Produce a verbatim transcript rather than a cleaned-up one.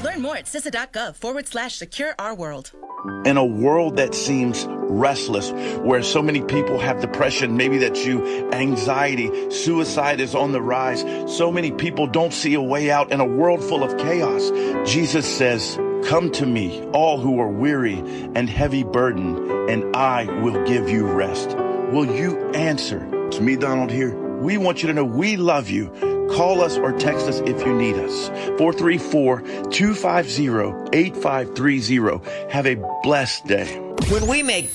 Learn more at C I S A dot gov forward slash secure our world. In a world that seems restless, where so many people have depression, maybe that's you, anxiety, suicide is on the rise. So many people don't see a way out in a world full of chaos. Jesus says, come to me, all who are weary and heavy burdened, and I will give you rest. Will you answer? It's me, Donald, here. We want you to know we love you. Call us or text us if you need us. four three four, two five zero, eight five three zero. Have a blessed day. When we make